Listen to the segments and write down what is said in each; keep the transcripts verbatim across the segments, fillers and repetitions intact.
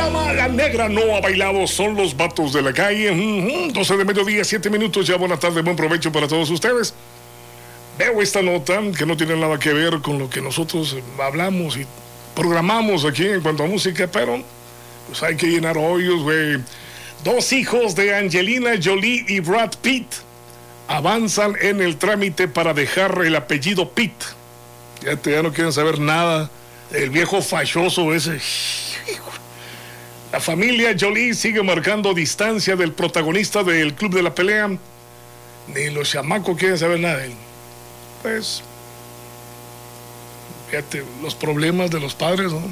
llama La Negra No Ha Bailado, son los vatos de la calle. Uh-huh. doce de mediodía, siete minutos. Ya buena tarde, buen provecho para todos ustedes. Veo esta nota que no tiene nada que ver con lo que nosotros hablamos y programamos aquí en cuanto a música, pero pues hay que llenar hoyos, güey. Dos hijos de Angelina Jolie y Brad Pitt avanzan en el trámite para dejar el apellido Pitt. Ya, te, ya no quieren saber nada. El viejo fachoso ese. La familia Jolie sigue marcando distancia del protagonista del Club de la Pelea. Ni los chamacos quieren saber nada de él. Pues, fíjate, los problemas de los padres, ¿no?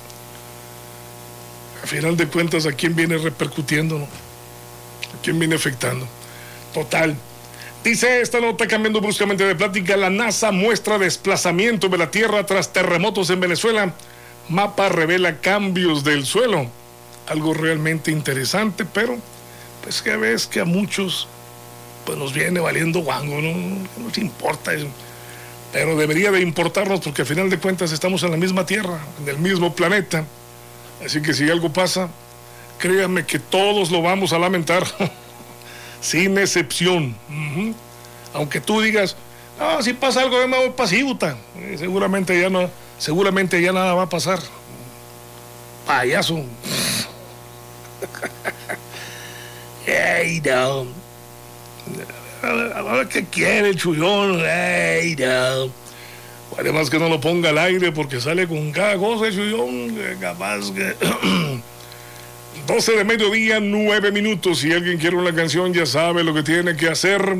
A final de cuentas, ¿a quién viene repercutiendo, no? ¿A quién viene afectando? Total. Dice esta nota, cambiando bruscamente de plática, la NASA muestra desplazamiento de la Tierra tras terremotos en Venezuela. Mapa revela cambios del suelo. Algo realmente interesante, pero pues que ves que a muchos pues nos viene valiendo guango, no, no nos importa eso. Pero debería de importarnos porque al final de cuentas estamos en la misma Tierra, en el mismo planeta. Así que si algo pasa, créanme que todos lo vamos a lamentar. Sin excepción. Uh-huh. Aunque tú digas, no, si pasa algo, yo me voy pasivo, eh, seguramente ya no, seguramente ya nada va a pasar. Payaso. Hey, no. A ver qué quiere el chullón. Hey, no. Además que no lo ponga al aire porque sale con cada cosa el chullón, capaz que... doce de mediodía, nueve minutos. Si alguien quiere una canción, ya sabe lo que tiene que hacer.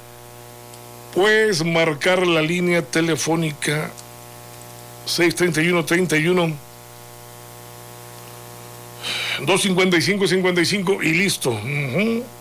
Pues marcar la línea telefónica seis treinta y uno, treinta y uno, dos cincuenta y cinco, cincuenta y cinco y listo. Uh-huh.